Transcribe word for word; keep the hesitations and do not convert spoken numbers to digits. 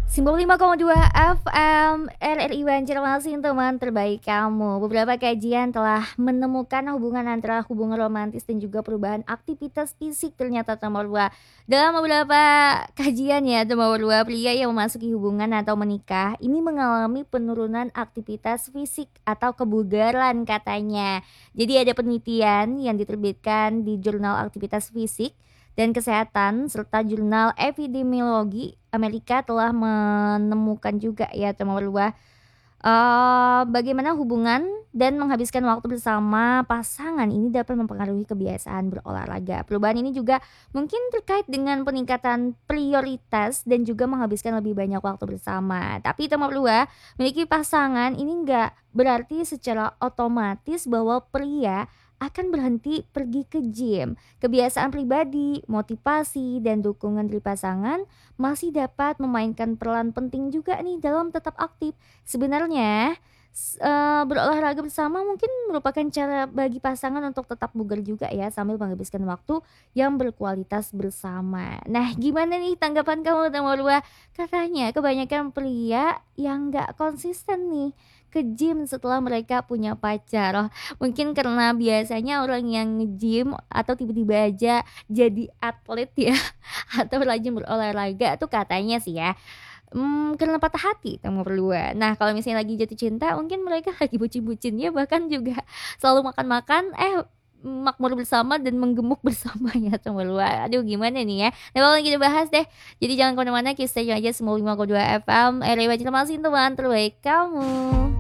sembilan puluh lima koma dua F M R R I Banjarmasin, teman terbaik kamu. Beberapa kajian telah menemukan hubungan antara hubungan romantis dan juga perubahan aktivitas fisik ternyata nomor dua. Dalam beberapa kajian ya nomor dua, pria yang memasuki hubungan atau menikah ini mengalami penurunan aktivitas fisik atau kebugaran katanya. Jadi ada penelitian yang diterbitkan di Jurnal Aktivitas Fisik dan Kesehatan serta Jurnal Epidemiologi Amerika telah menemukan juga ya teman dua eh, bagaimana hubungan dan menghabiskan waktu bersama pasangan ini dapat mempengaruhi kebiasaan berolahraga. Perubahan ini juga mungkin terkait dengan peningkatan prioritas dan juga menghabiskan lebih banyak waktu bersama. Tapi teman dua, memiliki pasangan ini enggak berarti secara otomatis bahwa pria akan berhenti pergi ke gym. Kebiasaan pribadi, motivasi, dan dukungan dari pasangan masih dapat memainkan peran penting juga nih dalam tetap aktif. Sebenarnya s- eh, berolahraga bersama mungkin merupakan cara bagi pasangan untuk tetap bugar juga ya sambil menghabiskan waktu yang berkualitas bersama. Nah, gimana nih tanggapan kamu nomor dua? Katanya kebanyakan pria yang nggak konsisten nih ke gym setelah mereka punya pacar. Oh, mungkin karena biasanya orang yang nge-gym atau tiba-tiba aja jadi atlet ya atau rajin berolahraga tuh katanya sih ya, Mmm, karena patah hati nomor dua. Nah, kalau misalnya lagi jatuh cinta mungkin mereka lagi bucin-bucinnya bahkan juga selalu makan-makan, eh, makmur bersama dan menggemuk bersama ya nomor dua. Aduh gimana nih ya. Nah, kalau kita bahas deh. Jadi jangan kemana-mana, kita stay aja sembilan puluh lima koma dua F M, R R I Banjarmasin teman terbaik kamu.